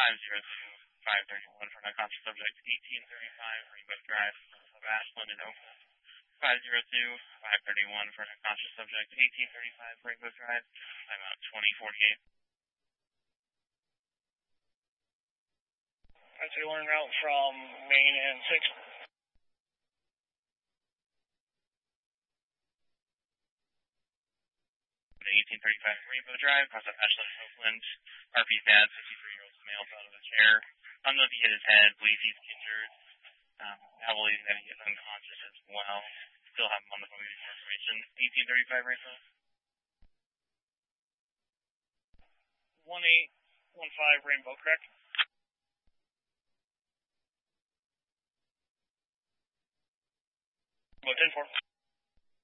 531 for unconscious subject 1835, Rainbow Drive, of Ashland and Oakland. 502, 531 for unconscious subject 1835, Rainbow Drive, timeout 2048. I'd say we're en route from Maine and 6. 1835 Rainbow Drive, across Ashland and Oakland. RP's dad, 63-year-old male, fell out of a chair. Unknown if he hit his head, believes he's injured. I believe that he is unconscious as well. Still have him on the phone with more information. 1835 Rainbow. 1815 Rainbow, correct? What, 10-4?